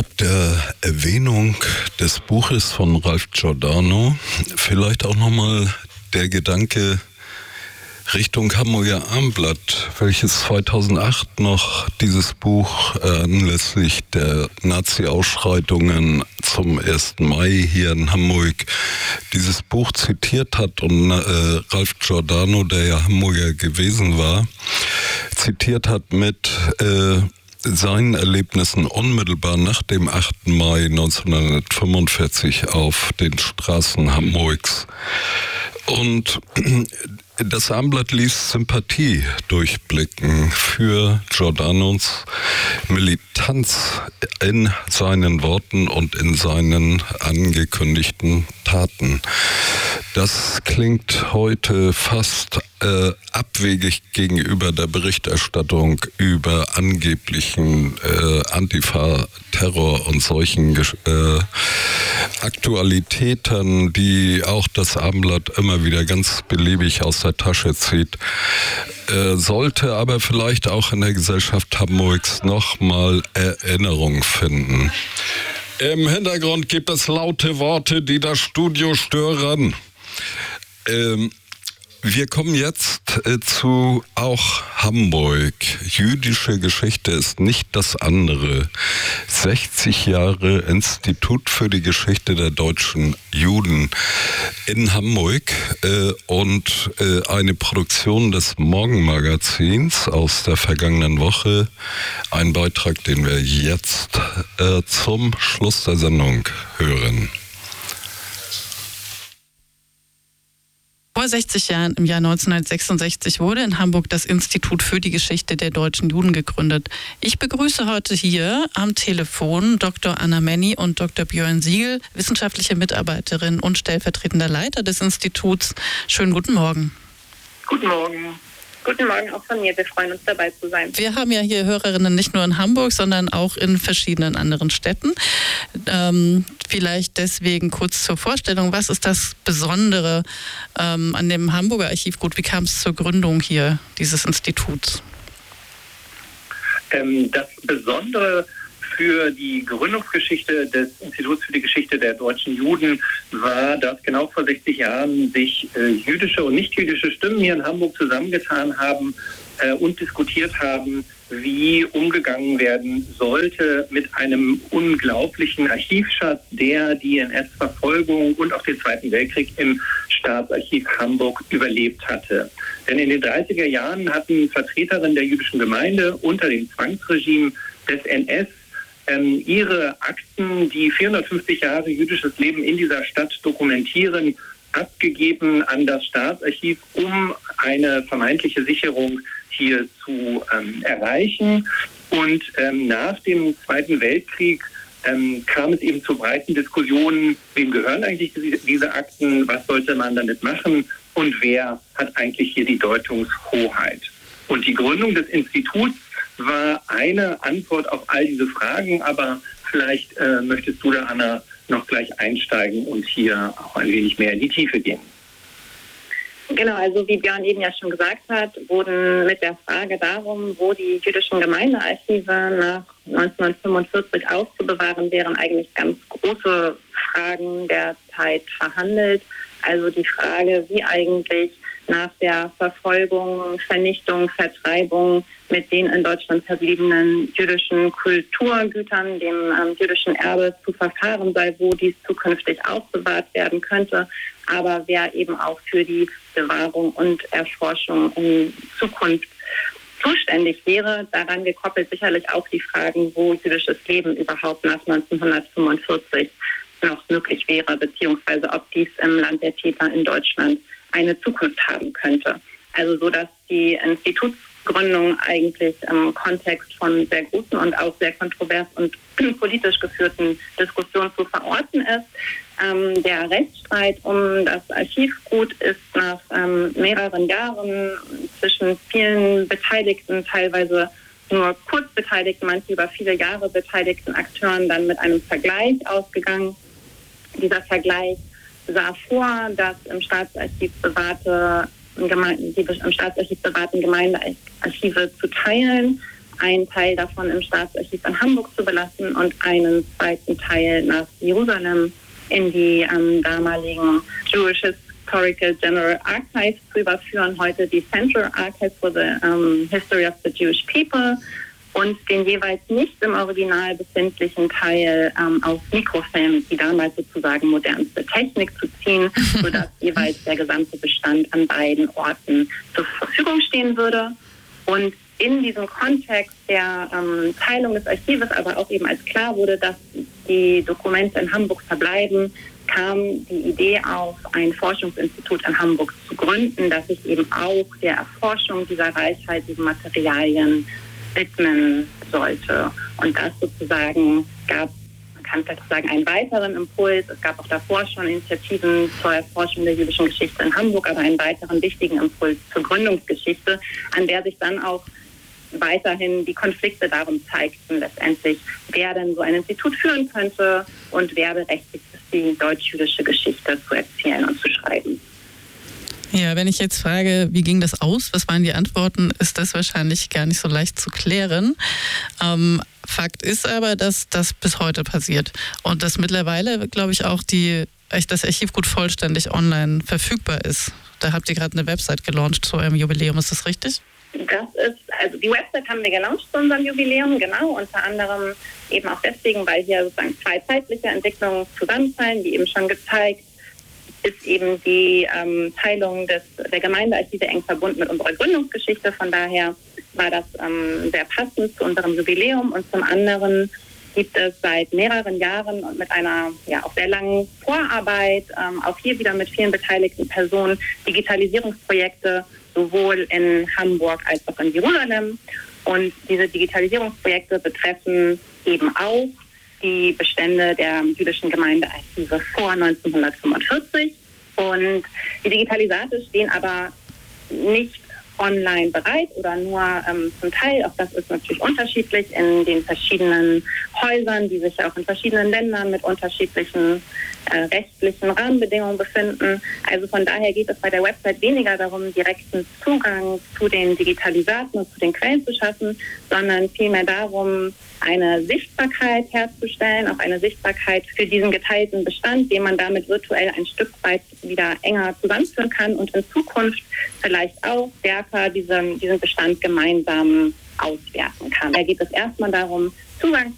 Ob der Erwähnung des Buches von Ralph Giordano vielleicht auch nochmal der Gedanke Richtung Hamburger Armblatt, welches 2008 noch dieses Buch anlässlich der Nazi-Ausschreitungen zum 1. Mai hier in Hamburg dieses Buch zitiert hat und Ralph Giordano, der ja Hamburger gewesen war, zitiert hat mit seinen Erlebnissen unmittelbar nach dem 8. Mai 1945 auf den Straßen Hamburgs. Und das Armblatt ließ Sympathie durchblicken für Giordanos Militanz in seinen Worten und in seinen angekündigten Taten. Das klingt heute fast abwegig gegenüber der Berichterstattung über angeblichen Antifa-Terror und solchen Aktualitäten, die auch das Abendblatt immer wieder ganz beliebig aus der Tasche zieht. Sollte aber vielleicht auch in der Gesellschaft Hamburgs nochmal Erinnerung finden. Im Hintergrund gibt es laute Worte, die das Studio stören. Wir kommen jetzt zu auch Hamburg. Jüdische Geschichte ist nicht das andere. 60 Jahre Institut für die Geschichte der deutschen Juden in Hamburg und eine Produktion des Morgenmagazins aus der vergangenen Woche. Ein Beitrag, den wir jetzt zum Schluss der Sendung hören. Vor 60 Jahren, im Jahr 1966, wurde in Hamburg das Institut für die Geschichte der deutschen Juden gegründet. Ich begrüße heute hier am Telefon Dr. Anna Menny und Dr. Björn Siegel, wissenschaftliche Mitarbeiterin und stellvertretender Leiter des Instituts. Schönen guten Morgen. Guten Morgen. Guten Morgen auch von mir. Wir freuen uns, dabei zu sein. Wir haben ja hier Hörerinnen nicht nur in Hamburg, sondern auch in verschiedenen anderen Städten. Vielleicht deswegen kurz zur Vorstellung. Was ist das Besondere an dem Hamburger Archivgut? Wie kam es zur Gründung hier dieses Instituts? Das Besondere für die Gründungsgeschichte des Instituts für die Geschichte der deutschen Juden war, dass genau vor 60 Jahren sich jüdische und nicht-jüdische Stimmen hier in Hamburg zusammengetan haben und diskutiert haben, wie umgegangen werden sollte mit einem unglaublichen Archivschatz, der die NS-Verfolgung und auch den Zweiten Weltkrieg im Staatsarchiv Hamburg überlebt hatte. Denn in den 30er Jahren hatten Vertreterinnen der jüdischen Gemeinde unter dem Zwangsregime des NS ihre Akten, die 450 Jahre jüdisches Leben in dieser Stadt dokumentieren, abgegeben an das Staatsarchiv, um eine vermeintliche Sicherung hier zu erreichen. Und nach dem Zweiten Weltkrieg kam es eben zu breiten Diskussionen, wem gehören eigentlich diese Akten, was sollte man damit machen und wer hat eigentlich hier die Deutungshoheit. Und die Gründung des Instituts war eine Antwort auf all diese Fragen, aber vielleicht möchtest du da, Anna, noch gleich einsteigen und hier auch ein wenig mehr in die Tiefe gehen. Genau, also wie Björn eben ja schon gesagt hat, wurden mit der Frage darum, wo die jüdischen Gemeindearchive nach 1945 aufzubewahren wären, eigentlich ganz große Fragen der Zeit verhandelt. Also die Frage, wie eigentlich nach der Verfolgung, Vernichtung, Vertreibung mit den in Deutschland verbliebenen jüdischen Kulturgütern, dem jüdischen Erbe zu verfahren sei, wo dies zukünftig aufbewahrt werden könnte, aber wer eben auch für die Bewahrung und Erforschung in Zukunft zuständig wäre. Daran gekoppelt sicherlich auch die Fragen, wo jüdisches Leben überhaupt nach 1945 noch möglich wäre, beziehungsweise ob dies im Land der Täter in Deutschland eine Zukunft haben könnte. Also so, dass die Institutsgründung eigentlich im Kontext von sehr großen und auch sehr kontrovers und politisch geführten Diskussionen zu verorten ist. Der Rechtsstreit um das Archivgut ist nach mehreren Jahren zwischen vielen Beteiligten, teilweise nur kurz beteiligten, manche über viele Jahre beteiligten Akteuren dann mit einem Vergleich ausgegangen. Dieser Vergleich sah vor, dass im Staatsarchiv bewahrten Gemeindearchive zu teilen einen Teil davon im Staatsarchiv in Hamburg zu belassen und einen zweiten Teil nach Jerusalem in die damaligen Jewish Historical General Archives zu überführen, heute die Central Archives for the History of the Jewish People, und den jeweils nicht im Original befindlichen Teil auf Mikrofilm, die damals sozusagen modernste Technik, zu ziehen, sodass jeweils der gesamte Bestand an beiden Orten zur Verfügung stehen würde. Und in diesem Kontext der Teilung des Archives, aber auch eben als klar wurde, dass die Dokumente in Hamburg verbleiben, kam die Idee auf, ein Forschungsinstitut in Hamburg zu gründen, das sich eben auch der Erforschung dieser reichhaltigen Materialien widmen sollte. Und das sozusagen gab, man kann vielleicht sagen, einen weiteren Impuls. Es gab auch davor schon Initiativen zur Erforschung der jüdischen Geschichte in Hamburg, aber einen weiteren wichtigen Impuls zur Gründungsgeschichte, an der sich dann auch weiterhin die Konflikte darum zeigten, letztendlich, wer denn so ein Institut führen könnte und wer berechtigt ist, die deutsch-jüdische Geschichte zu erzählen und zu schreiben. Ja, wenn ich jetzt frage, wie ging das aus, was waren die Antworten, ist das wahrscheinlich gar nicht so leicht zu klären. Fakt ist aber, dass das bis heute passiert und dass mittlerweile, glaube ich, auch das Archiv gut vollständig online verfügbar ist. Da habt ihr gerade eine Website gelauncht zu eurem Jubiläum, ist das richtig? Also die Website haben wir gelauncht zu unserem Jubiläum, genau, unter anderem eben auch deswegen, weil hier sozusagen zwei zeitliche Entwicklungen zusammenfallen, wie eben schon gezeigt, ist eben die Teilung der Gemeindearchive eng verbunden mit unserer Gründungsgeschichte. Von daher war das sehr passend zu unserem Jubiläum. Und zum anderen gibt es seit mehreren Jahren und mit einer auch sehr langen Vorarbeit, auch hier wieder mit vielen beteiligten Personen, Digitalisierungsprojekte sowohl in Hamburg als auch in Jerusalem. Und diese Digitalisierungsprojekte betreffen eben auch die Bestände der jüdischen Gemeindearchive vor 1945. Und die Digitalisate stehen aber nicht online bereit oder nur zum Teil, auch das ist natürlich unterschiedlich in den verschiedenen Häusern, die sich auch in verschiedenen Ländern mit unterschiedlichen rechtlichen Rahmenbedingungen befinden. Also von daher geht es bei der Website weniger darum, direkten Zugang zu den Digitalisaten und zu den Quellen zu schaffen, sondern vielmehr darum, eine Sichtbarkeit herzustellen, auch eine Sichtbarkeit für diesen geteilten Bestand, den man damit virtuell ein Stück weit wieder enger zusammenführen kann und in Zukunft vielleicht auch stärker diesen Bestand gemeinsam auswerten kann. Da geht es erstmal darum, Zugang